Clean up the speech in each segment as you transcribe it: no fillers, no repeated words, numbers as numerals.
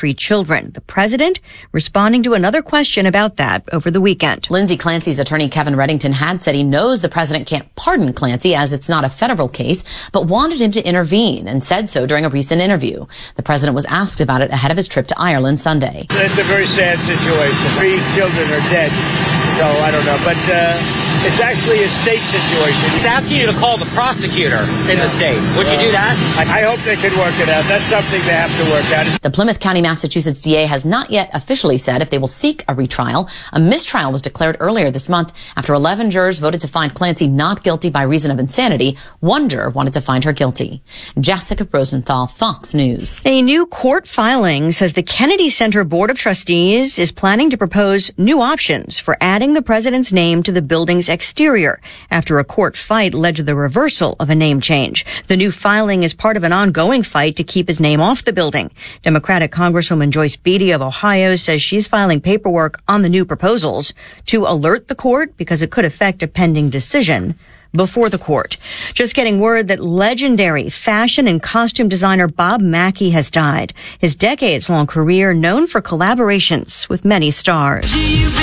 3 children. The president responding to another question about that over the weekend. Lindsay Clancy's attorney Kevin Reddington had said he knows the president can't pardon Clancy as it's not a federal case, but wanted him to intervene and said so during a recent interview. The president was asked about it ahead of his trip to Ireland Sunday. It's a very sad situation. 3 children are dead, so I don't know, but it's actually a state situation. He's asking you to call the prosecutor in the state. Would you do that? I hope they can work it out. That's something they have to work out. The Plymouth County, Massachusetts DA has not yet officially said if they will seek a retrial. A mistrial was declared earlier this month after 11 jurors voted to find Clancy not guilty by reason of insanity. 1 juror wanted to find her guilty. Jessica Rosenthal, Fox News. A new court filing says the Kennedy Center Board of Trustees is planning to propose new options for adding the president's name to the building's exterior after a court fight led to the reversal of a name change. The new filing is part of an ongoing fight to keep his name off the building. Democratic Congresswoman Joyce Beatty of Ohio says she's filing paperwork on the new proposals to alert the court because it could affect a pending decision before the court. Just getting word that legendary fashion and costume designer Bob Mackie has died. His decades-long career known for collaborations with many stars,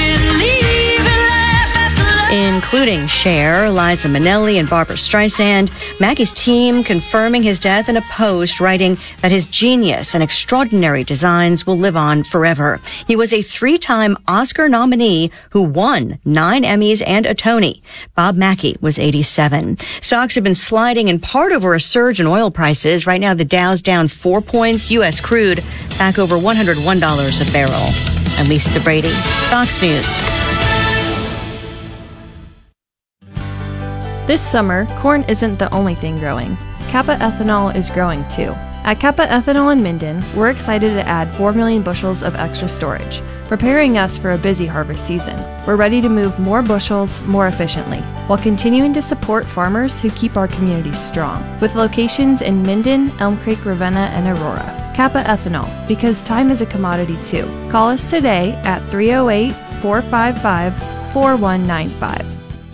including Cher, Liza Minnelli, and Barbra Streisand. Mackie's team confirming his death in a post, writing that his genius and extraordinary designs will live on forever. He was a 3-time Oscar nominee who won 9 Emmys and a Tony. Bob Mackie was 87. Stocks have been sliding in part over a surge in oil prices. Right now, the Dow's down 4 points. U.S. crude back over $101 a barrel. I'm Lisa Brady, Fox News. This summer, corn isn't the only thing growing. Kappa Ethanol is growing too. At Kappa Ethanol in Minden, we're excited to add 4 million bushels of extra storage, preparing us for a busy harvest season. We're ready to move more bushels more efficiently, while continuing to support farmers who keep our communities strong, with locations in Minden, Elm Creek, Ravenna, and Aurora. Kappa Ethanol, because time is a commodity too. Call us today at 308-455-4195.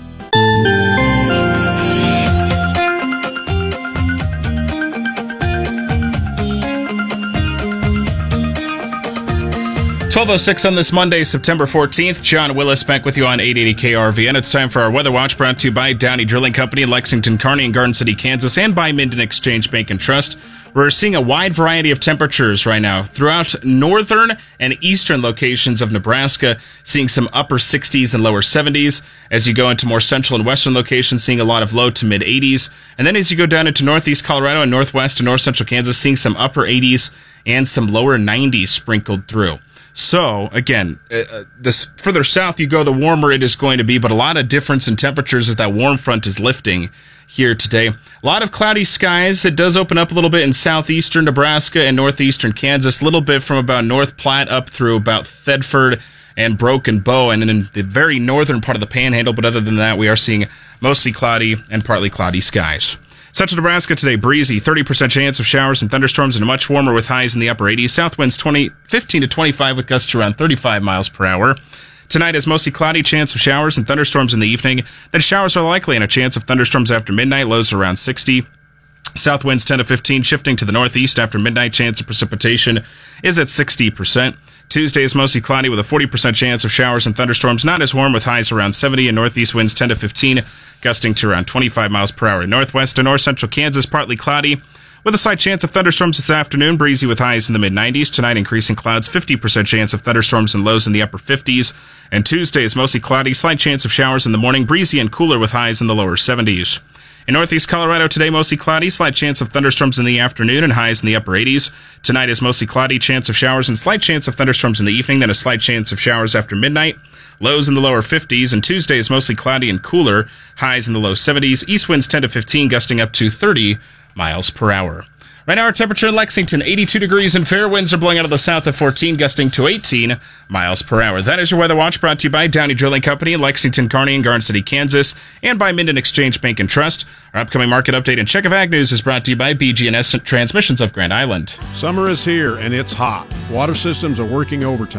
.1206 on this Monday, September 14th. John Willis back with you on 880 KRV, and it's time for our Weather Watch, brought to you by Downey Drilling Company in Lexington, Kearney, and Garden City, Kansas, and by Minden Exchange Bank and Trust. We're seeing a wide variety of temperatures right now throughout northern and eastern locations of Nebraska, seeing some upper 60s and lower 70s. As you go into more central and western locations, seeing a lot of low to mid 80s. And then as you go down into northeast Colorado and northwest and north central Kansas, seeing some upper 80s and some lower 90s sprinkled through. So, again, this further south you go, the warmer it is going to be, but a lot of difference in temperatures as that warm front is lifting here today. A lot of cloudy skies. It does open up a little bit in southeastern Nebraska and northeastern Kansas, a little bit from about North Platte up through about Thedford and Broken Bow, and in the very northern part of the Panhandle, but other than that, we are seeing mostly cloudy and partly cloudy skies. Central Nebraska today, breezy, 30% chance of showers and thunderstorms, and much warmer with highs in the upper 80s. South winds 15 to 25 with gusts around 35 miles per hour. Tonight is mostly cloudy, chance of showers and thunderstorms in the evening. Then showers are likely and a chance of thunderstorms after midnight, lows around 60. South winds 10 to 15, shifting to the northeast after midnight. Chance of precipitation is at 60%. Tuesday is mostly cloudy with a 40% chance of showers and thunderstorms. Not as warm with highs around 70 and northeast winds 10 to 15, gusting to around 25 miles per hour in northwest and north central Kansas. Partly cloudy with a slight chance of thunderstorms this afternoon. Breezy with highs in the mid-90s. Tonight, increasing clouds, 50% chance of thunderstorms and lows in the upper 50s. And Tuesday is mostly cloudy, slight chance of showers in the morning. Breezy and cooler with highs in the lower 70s. In northeast Colorado today, mostly cloudy, slight chance of thunderstorms in the afternoon and highs in the upper 80s. Tonight is mostly cloudy, chance of showers and slight chance of thunderstorms in the evening, then a slight chance of showers after midnight. Lows in the lower 50s, and Tuesday is mostly cloudy and cooler, highs in the low 70s. East winds 10 to 15, gusting up to 30 miles per hour. Right now, our temperature in Lexington, 82 degrees, and fair winds are blowing out of the south at 14, gusting to 18 miles per hour. That is your Weather Watch, brought to you by Downey Drilling Company in Lexington, Kearney, and Garden City, Kansas, and by Minden Exchange Bank and Trust. Our upcoming market update and check of ag news is brought to you by BG&S Transmissions of Grand Island. Summer is here, and it's hot. Water systems are working overtime.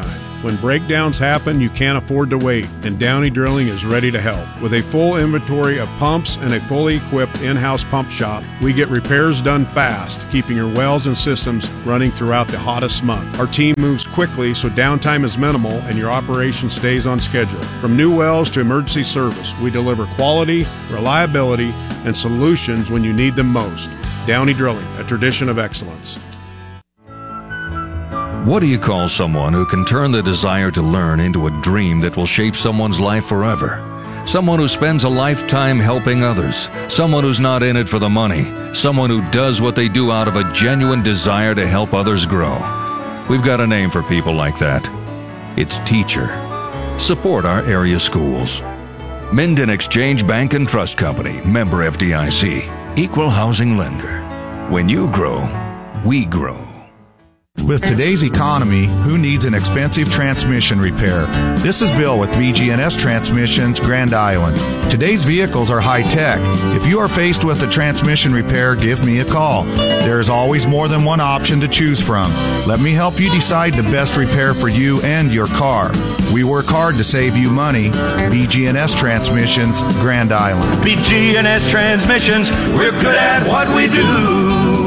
When breakdowns happen, you can't afford to wait, and Downey Drilling is ready to help. With a full inventory of pumps and a fully equipped in-house pump shop, we get repairs done fast, keeping your wells and systems running throughout the hottest month. Our team moves quickly so downtime is minimal and your operation stays on schedule. From new wells to emergency service, we deliver quality, reliability, and solutions when you need them most. Downey Drilling, a tradition of excellence. What do you call someone who can turn the desire to learn into a dream that will shape someone's life forever? Someone who spends a lifetime helping others. Someone who's not in it for the money. Someone who does what they do out of a genuine desire to help others grow. We've got a name for people like that. It's teacher. Support our area schools. Minden Exchange Bank and Trust Company, member FDIC, equal housing lender. When you grow, we grow. With today's economy, who needs an expensive transmission repair? This is Bill with BG&S Transmissions, Grand Island. Today's vehicles are high-tech. If you are faced with a transmission repair, give me a call. There is always more than one option to choose from. Let me help you decide the best repair for you and your car. We work hard to save you money. BG&S Transmissions, Grand Island. BG&S Transmissions, we're good at what we do.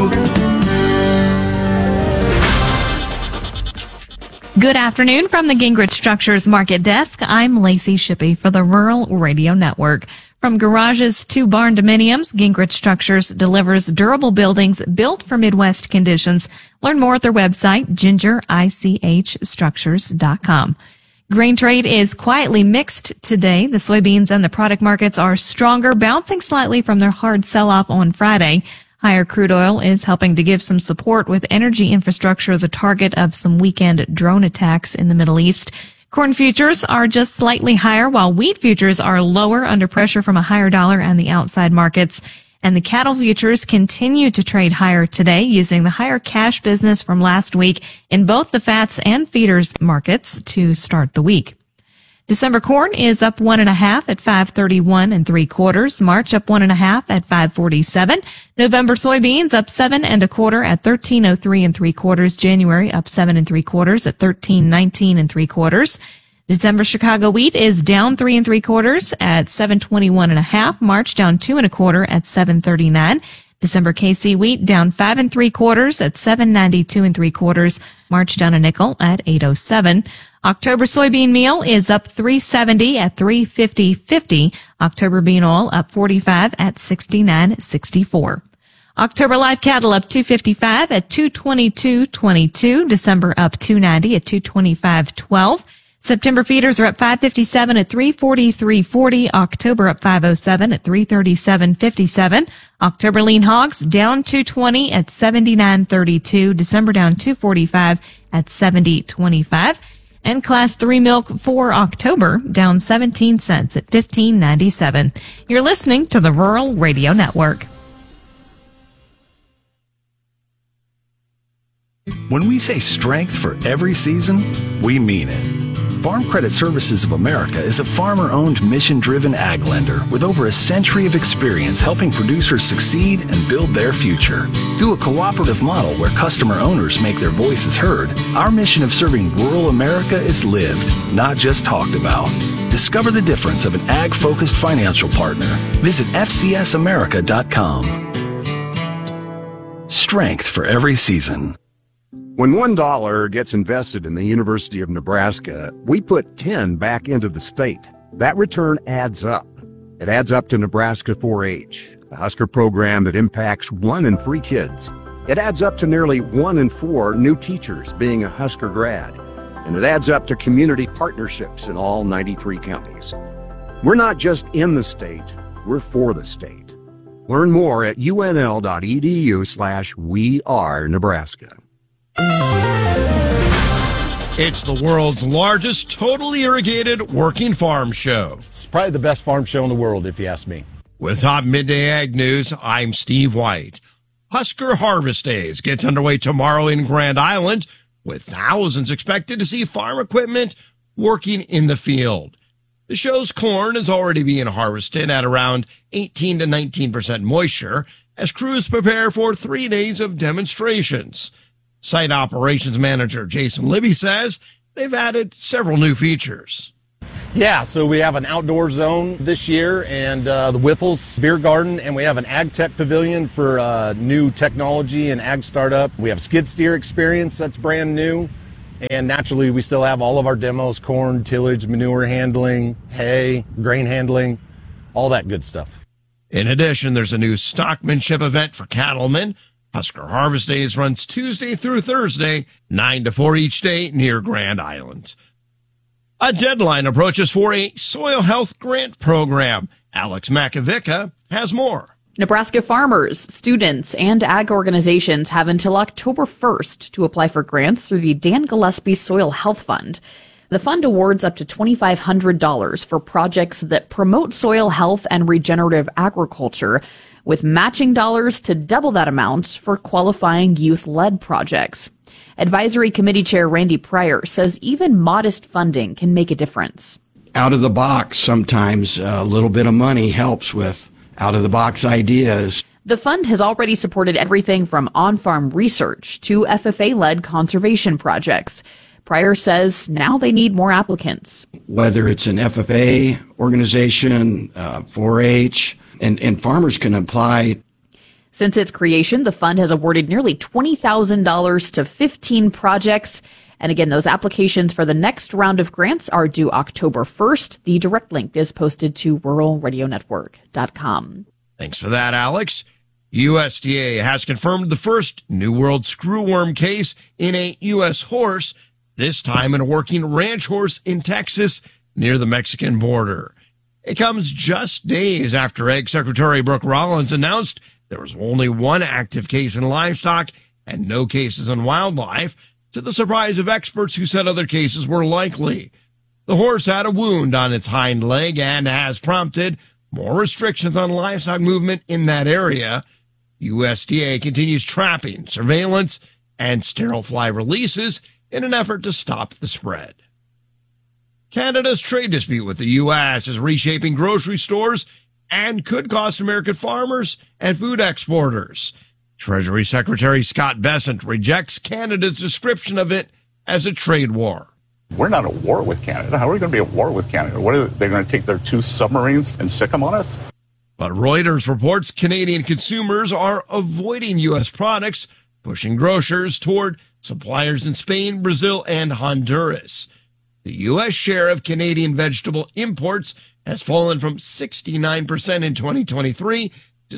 Good afternoon from the Gingrich Structures Market Desk. I'm Lacey Shippey for the Rural Radio Network. From garages to barn dominiums, Gingrich Structures delivers durable buildings built for Midwest conditions. Learn more at their website, gingerichstructures.com. Grain trade is quietly mixed today. The soybeans and the product markets are stronger, bouncing slightly from their hard sell-off on Friday. Higher crude oil is helping to give some support with energy infrastructure the target of some weekend drone attacks in the Middle East. Corn futures are just slightly higher, while wheat futures are lower under pressure from a higher dollar and the outside markets. And the cattle futures continue to trade higher today using the higher cash business from last week in both the fats and feeders markets to start the week. December corn is up 1.5 at 5.31 3/4. March up 1.5 at 5.47. November soybeans up 7 1/4 at 13.03 3/4. January up 7 3/4 at 13.19 3/4. December Chicago wheat is down 3 3/4 at 7.21.5. March down 2 1/4 at 7.39. December KC wheat down 5 3/4 at 7.92 3/4. March down a nickel at 8.07. October soybean meal is up 3.70 at 3.50.50. October bean oil up 45 at 69.64. October live cattle up 2.55 at 222.22. December up 2.90 at 225.12. September feeders are up 5.57 at 3.43.40. October up 5.07 at 3.37.57. October lean hogs down 2.20 at 79.32. December down 2.45 at 70.25. And class 3 milk for October down 17 cents at 15.97. You're listening to the Rural Radio Network. When we say strength for every season, we mean it. Farm Credit Services of America is a farmer-owned, mission-driven ag lender with over a century of experience helping producers succeed and build their future. Through a cooperative model where customer owners make their voices heard, our mission of serving rural America is lived, not just talked about. Discover the difference of an ag-focused financial partner. Visit FCSAmerica.com. Strength for every season. When $1 gets invested in the University of Nebraska, we put 10 back into the state. That return adds up. It adds up to Nebraska 4-H, the Husker program that impacts 1 in 3 kids. It adds up to nearly 1 in 4 new teachers being a Husker grad. And it adds up to community partnerships in all 93 counties. We're not just in the state, we're for the state. Learn more at unl.edu/wearenebraska. It's the world's largest totally irrigated working farm show. It's probably the best farm show in the world, if you ask me. With Top Midday Ag News, I'm Steve White. Husker Harvest Days gets underway tomorrow in Grand Island, with thousands expected to see farm equipment working in the field. The show's corn is already being harvested at around 18 to 19% moisture as crews prepare for 3 days of demonstrations. Site operations manager Jason Libby says they've added several new features. Yeah, so we have an outdoor zone this year and the Whiffles Beer Garden, and we have an Ag Tech Pavilion for new technology and ag startup. We have skid steer experience that's brand new. And naturally, we still have all of our demos, corn, tillage, manure handling, hay, grain handling, all that good stuff. In addition, there's a new stockmanship event for cattlemen. Husker Harvest Days runs Tuesday through Thursday, 9 to 4 each day near Grand Island. A deadline approaches for a soil health grant program. Alex Makovica has more. Nebraska farmers, students, and ag organizations have until October 1st to apply for grants through the Dan Gillespie Soil Health Fund. The fund awards up to $2,500 for projects that promote soil health and regenerative agriculture, with matching dollars to double that amount for qualifying youth-led projects. Advisory Committee Chair Randy Pryor says even modest funding can make a difference. Out of the box, sometimes a little bit of money helps with out-of-the-box ideas. The fund has already supported everything from on-farm research to FFA-led conservation projects. Pryor says now they need more applicants. Whether it's an FFA organization, 4-H, and farmers can apply. Since its creation, the fund has awarded nearly $20,000 to 15 projects. And again, those applications for the next round of grants are due October 1st. The direct link is posted to ruralradionetwork.com. Thanks for that, Alex. USDA has confirmed the first New World screwworm case in a U.S. horse, this time in a working ranch horse in Texas near the Mexican border. It comes just days after Ag Secretary Brooke Rollins announced there was only one active case in livestock and no cases in wildlife, to the surprise of experts who said other cases were likely. The horse had a wound on its hind leg and has prompted more restrictions on livestock movement in that area. USDA continues trapping, surveillance, and sterile fly releases in an effort to stop the spread. Canada's trade dispute with the U.S. is reshaping grocery stores and could cost American farmers and food exporters. Treasury Secretary Scott Bessent rejects Canada's description of it as a trade war. We're not at war with Canada. How are we going to be at war with Canada? What are they going to take their 2 submarines and sick them on us? But Reuters reports Canadian consumers are avoiding U.S. products, pushing grocers toward suppliers in Spain, Brazil, and Honduras. The U.S. share of Canadian vegetable imports has fallen from 69% in 2023 to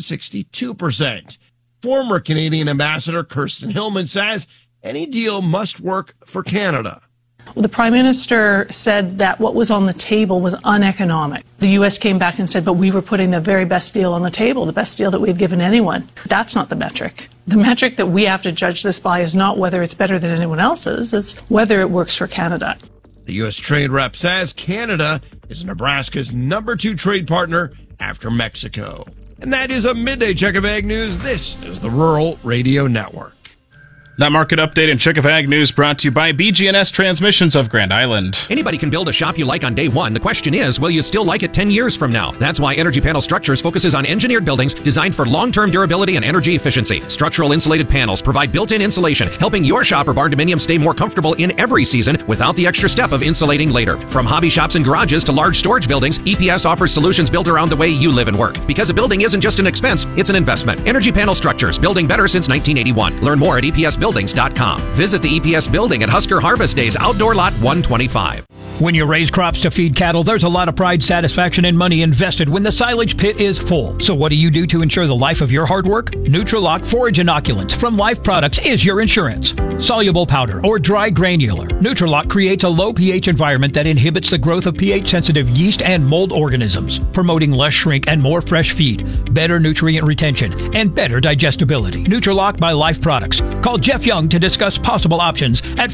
62%. Former Canadian Ambassador Kirsten Hillman says any deal must work for Canada. Well, the Prime Minister said that what was on the table was uneconomic. The U.S. came back and said, but we were putting the very best deal on the table, the best deal that we had given anyone. That's not the metric. The metric that we have to judge this by is not whether it's better than anyone else's, it's whether it works for Canada. The U.S. trade rep says Canada is Nebraska's number 2 trade partner after Mexico. And that is a midday check of Ag News. This is the Rural Radio Network. That market update and check of Ag News brought to you by BG&S Transmissions of Grand Island. Anybody can build a shop you like on day one. The question is, will you still like it 10 years from now? That's why Energy Panel Structures focuses on engineered buildings designed for long-term durability and energy efficiency. Structural insulated panels provide built-in insulation, helping your shop or barn dominium stay more comfortable in every season without the extra step of insulating later. From hobby shops and garages to large storage buildings, EPS offers solutions built around the way you live and work. Because a building isn't just an expense, it's an investment. Energy Panel Structures, building better since 1981. Learn more at EPSbuildings.com. Visit the EPS building at Husker Harvest Days, Outdoor Lot 125. When you raise crops to feed cattle, there's a lot of pride, satisfaction, and money invested when the silage pit is full. So what do you do to ensure the life of your hard work? Nutrilock Forage Inoculants from Life Products is your insurance. Soluble powder or dry granular, Nutrilock creates a low pH environment that inhibits the growth of pH-sensitive yeast and mold organisms, promoting less shrink and more fresh feed, better nutrient retention, and better digestibility. Nutrilock by Life Products. Call Jeff Young to discuss possible options at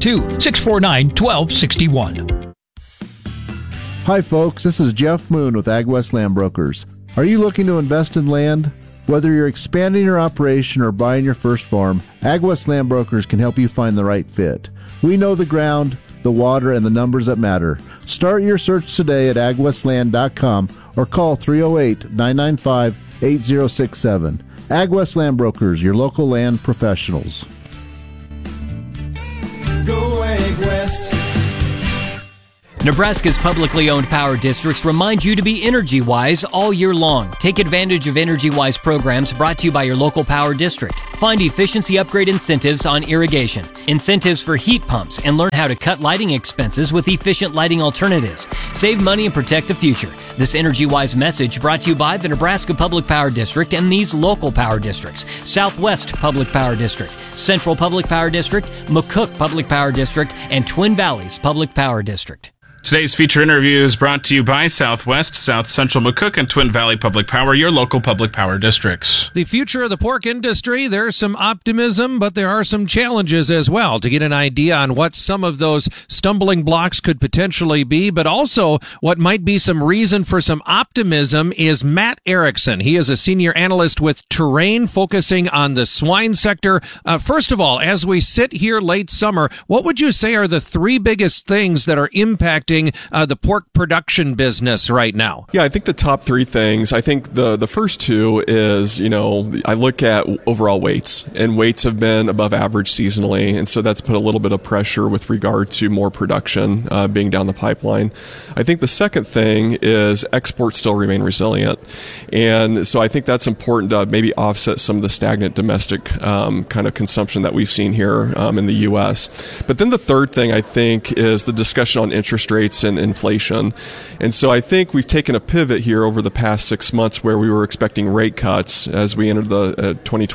402-649-1261. Hi folks, this is Jeff Moon with AgWest Land Brokers. Are you looking to invest in land? Whether you're expanding your operation or buying your first farm, AgWest Land Brokers can help you find the right fit. We know the ground, the water, and the numbers that matter. Start your search today at agwestland.com or call 308-995-8067. AgWest Land Brokers, your local land professionals. Go AgWest. Nebraska's publicly owned power districts remind you to be energy-wise all year long. Take advantage of energy-wise programs brought to you by your local power district. Find efficiency upgrade incentives on irrigation, incentives for heat pumps, and learn how to cut lighting expenses with efficient lighting alternatives. Save money and protect the future. This energy-wise message brought to you by the Nebraska Public Power District and these local power districts: Southwest Public Power District, Central Public Power District, McCook Public Power District, and Twin Valleys Public Power District. Today's feature interview is brought to you by Southwest, South Central McCook, and Twin Valley Public Power, your local public power districts. The future of the pork industry, there's some optimism, but there are some challenges as well. To get an idea on what some of those stumbling blocks could potentially be, but also what might be some reason for some optimism, is Matt Erickson. He is a senior analyst with Terrain, focusing on the swine sector. First of all, as we sit here late summer, what would you say are the three biggest things that are impacting the pork production business right now? Yeah, I think the top three things, I think the first two is, I look at overall weights, and weights have been above average seasonally, and so that's put a little bit of pressure with regard to more production being down the pipeline. I think the second thing is exports still remain resilient, and so I think that's important to maybe offset some of the stagnant domestic kind of consumption that we've seen here in the U.S. But then the third thing, I think, is the discussion on interest rates and inflation. And so I think we've taken a pivot here over the past 6 months where we were expecting rate cuts as we entered the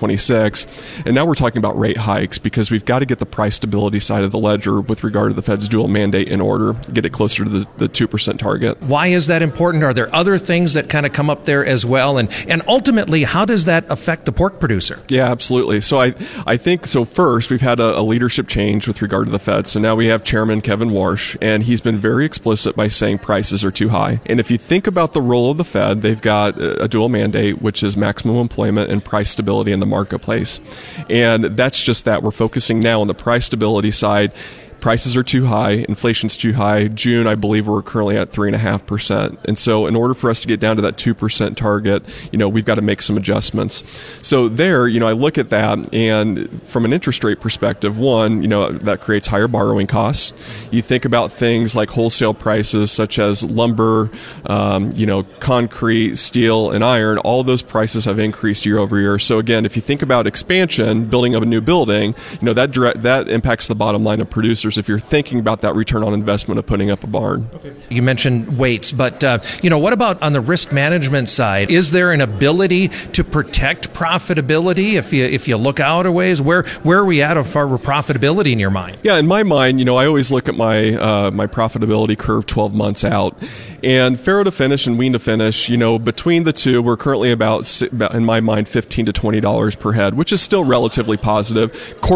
2026. And now we're talking about rate hikes because we've got to get the price stability side of the ledger with regard to the Fed's dual mandate in order, get it closer to the 2% target. Why is that important? Are there other things that kind of come up there as well? And ultimately, how does that affect the pork producer? Yeah, absolutely. So I think, first, we've had a leadership change with regard to the Fed. So now we have Chairman Kevin Warsh, and he's been very explicit by saying prices are too high. And if you think about the role of the Fed, they've got a dual mandate, which is maximum employment and price stability in the marketplace. And that's just that. We're focusing now on the price stability side. Prices are too high, inflation's too high. June, I believe we're currently at 3.5%. And so in order for us to get down to that 2% target, we've got to make some adjustments. So there, I look at that, and from an interest rate perspective, one, that creates higher borrowing costs. You think about things like wholesale prices such as lumber, concrete, steel, and iron. All those prices have increased year over year. So again, if you think about expansion, building of a new building, that impacts the bottom line of producers if you're thinking about that return on investment of putting up a barn. Okay. You mentioned weights, but what about on the risk management side? Is there an ability to protect profitability if you look out a ways? Where are we at for profitability in your mind? Yeah, in my mind, I always look at my my profitability curve 12 months out, and farrow to finish and wean to finish. Between the two, we're currently about in my mind $15 to $20 per head, which is still relatively positive.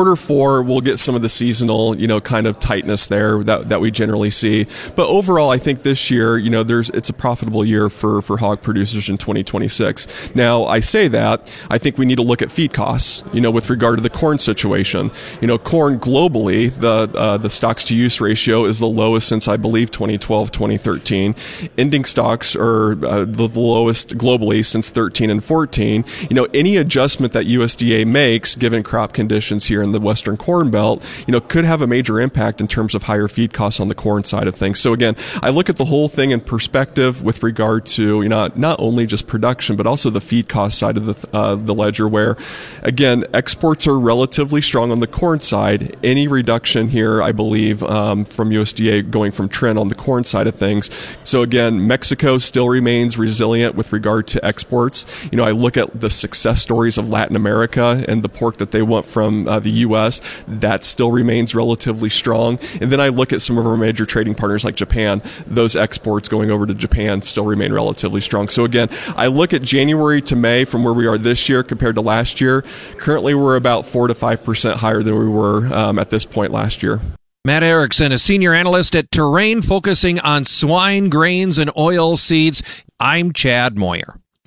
Q4, we'll get some of the seasonal, kind of tightness there that we generally see. But overall, I think this year, it's a profitable year for hog producers in 2026. Now, I say that, I think we need to look at feed costs, with regard to the corn situation. Corn globally, the stocks to use ratio is the lowest since, I believe, 2012, 2013. Ending stocks are the lowest globally since 13 and 14. Any adjustment that USDA makes, given crop conditions here in the Western Corn Belt, could have a major impact in terms of higher feed costs on the corn side of things. So again, I look at the whole thing in perspective with regard to not only just production but also the feed cost side of the ledger, where again exports are relatively strong on the corn side. Any reduction here, I believe, from USDA going from trend on the corn side of things. So again, Mexico still remains resilient with regard to exports. I look at the success stories of Latin America and the pork that they want from the U.S. That still remains relatively strong. And then I look at some of our major trading partners like Japan. Those exports going over to Japan still remain relatively strong. So again, I look at January to May from where we are this year compared to last year. Currently, we're about 4 to 5% higher than we were at this point last year. Matt Erickson, a senior analyst at Terrain, focusing on swine, grains, and oil seeds. I'm Chad Moyer.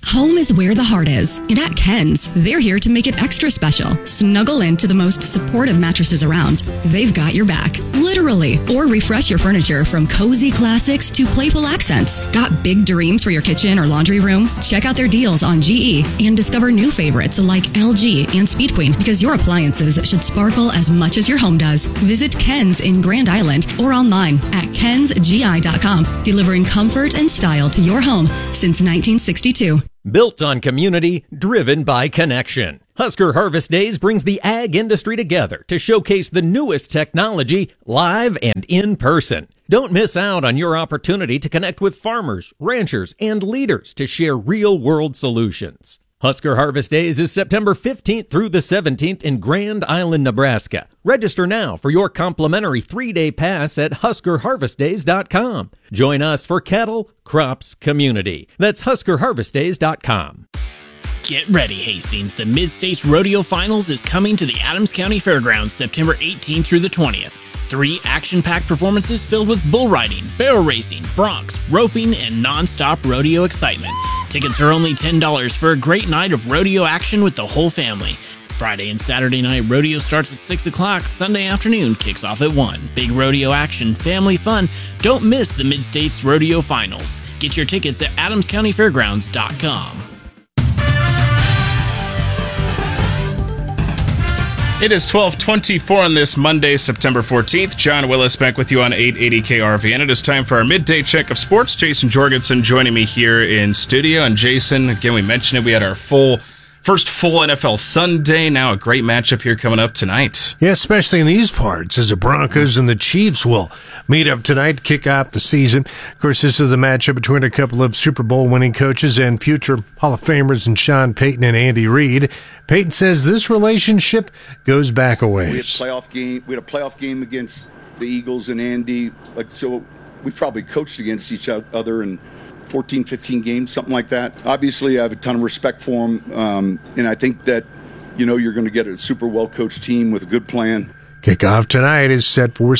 Home is where the heart is, and at Ken's, they're here to make it extra special. Snuggle into the most supportive mattresses around. They've got your back, literally. Or refresh your furniture from cozy classics to playful accents. Got big dreams for your kitchen or laundry room? Check out their deals on GE and discover new favorites like LG and Speed Queen, because your appliances should sparkle as much as your home does. Visit Ken's in Grand Island or online at kensgi.com, delivering comfort and style to your home since 1962. Built on community, driven by connection. Husker Harvest Days brings the ag industry together to showcase the newest technology live and in person. Don't miss out on your opportunity to connect with farmers, ranchers, and leaders to share real-world solutions. Husker Harvest Days is September 15th through the 17th in Grand Island, Nebraska. Register now for your complimentary 3-day pass at HuskerHarvestDays.com. Join us for cattle, crops, community. That's HuskerHarvestDays.com. Get ready, Hastings. The Mid-States Rodeo Finals is coming to the Adams County Fairgrounds September 18th through the 20th. 3 action-packed performances filled with bull riding, barrel racing, broncs, roping, and non-stop rodeo excitement. Tickets are only $10 for a great night of rodeo action with the whole family. Friday and Saturday night rodeo starts at 6 o'clock. Sunday afternoon kicks off at 1. Big rodeo action, family fun. Don't miss the Mid-States Rodeo Finals. Get your tickets at adamscountyfairgrounds.com. It is 12:24 on this Monday, September 14th. John Willis back with you on 880 KRV, and it is time for our midday check of sports. Jason Jorgensen joining me here in studio. And Jason, again, we mentioned it, we had our first full NFL Sunday. Now a great matchup here coming up tonight. Yeah, especially in these parts, as the Broncos and the Chiefs will meet up tonight to kick off the season. Of course, this is a matchup between a couple of Super Bowl winning coaches and future Hall of Famers in Sean Payton and Andy Reid. Payton says this relationship goes back a ways. We had a playoff game against the Eagles and Andy. So we probably coached against each other in 14, 15 games, something like that. Obviously, I have a ton of respect for him, and I think that, you're going to get a super well-coached team with a good plan. Kickoff tonight is set for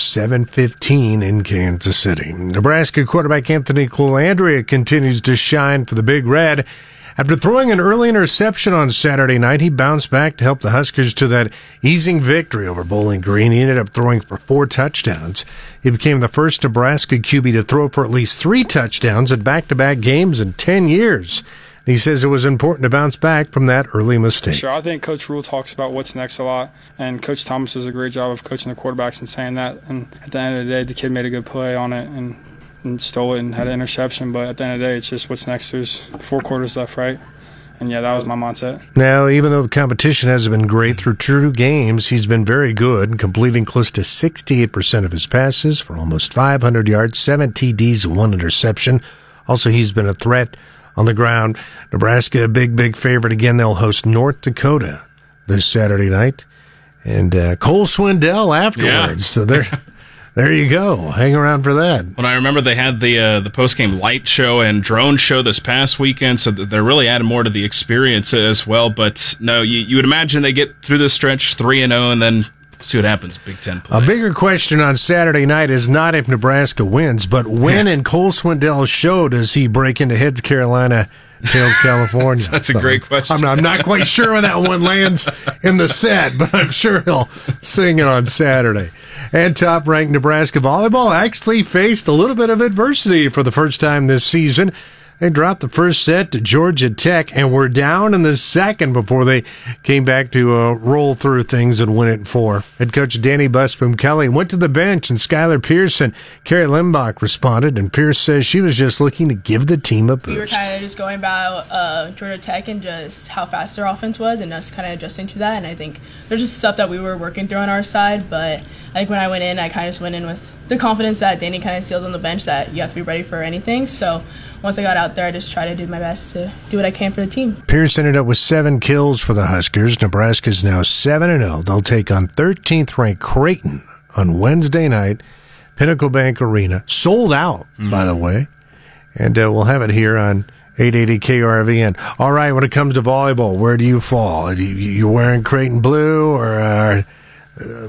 7:15 in Kansas City. Nebraska quarterback Anthony Colandrea continues to shine for the Big Red. After throwing an early interception on Saturday night, he bounced back to help the Huskers to that easing victory over Bowling Green. He ended up throwing for 4 touchdowns. He became the first Nebraska QB to throw for at least 3 touchdowns at back-to-back games in 10 years. He says it was important to bounce back from that early mistake. Sure, I think Coach Rule talks about what's next a lot, and Coach Thomas does a great job of coaching the quarterbacks and saying that. And at the end of the day, the kid made a good play on it and stole it and had an interception, but at the end of the day, it's just what's next. There's 4 quarters left, right? And yeah, that was my mindset. Now, even though the competition hasn't been great through 2 games, he's been very good, completing close to 68% of his passes for almost 500 yards, 7 TDs, and 1 interception. Also, he's been a threat on the ground. Nebraska, a big favorite. Again, they'll host North Dakota this Saturday night. And Cole Swindell afterwards. Yeah. So there you go. Hang around for that. Well, I remember they had the post-game light show and drone show this past weekend, so they're really adding more to the experience as well. But no, you would imagine they get through this stretch 3-0 and then see what happens. Big Ten play. A bigger question on Saturday night is not if Nebraska wins, but when in Cole Swindell's show does he break into Heads Carolina, Tails California? That's a great question. I'm not quite sure when that one lands in the set, but I'm sure he'll sing it on Saturday. And top-ranked Nebraska volleyball actually faced a little bit of adversity for the first time this season. They dropped the first set to Georgia Tech and were down in the second before they came back to roll through things and win it in 4. Head coach Danny Busboom Kelly went to the bench, and Skylar Pierce and Carrie Limbach responded, and Pierce says she was just looking to give the team a boost. We were kind of just going about Georgia Tech and just how fast their offense was and us kind of adjusting to that, and I think there's just stuff that we were working through on our side, but I think when I went in, I kind of just went in with the confidence that Danny kind of sealed on the bench that you have to be ready for anything, so once I got out there, I just tried to do my best to do what I can for the team. Pierce ended up with 7 kills for the Huskers. Nebraska's now 7-0. They'll take on 13th-ranked Creighton on Wednesday night, Pinnacle Bank Arena. Sold out, by the way. And we'll have it here on 880 KRVN. All right, when it comes to volleyball, where do you fall? You wearing Creighton blue or...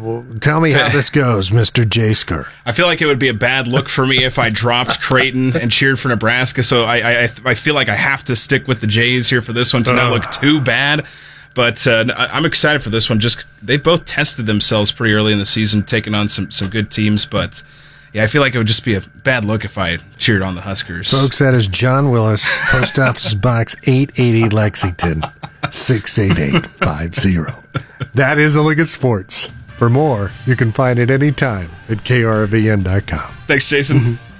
tell me how this goes, Mr. Jasker. I feel like it would be a bad look for me if I dropped Creighton and cheered for Nebraska, so I feel like I have to stick with the Jays here for this one to not look too bad. But I'm excited for this one. Just they both tested themselves pretty early in the season, taking on some good teams. But yeah, I feel like it would just be a bad look if I cheered on the Huskers. Folks, that is John Willis, Post Office Box 880 Lexington, 68850. That is A Look at Sports. For more, you can find it anytime at krvn.com. Thanks, Jason.